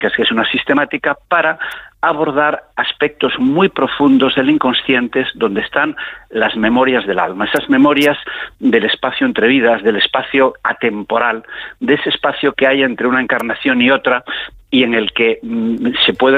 que es una sistemática para abordar aspectos muy profundos del inconsciente, donde están las memorias del alma, esas memorias del espacio entre vidas, del espacio atemporal, de ese espacio que hay entre una encarnación y otra, y en el que se puede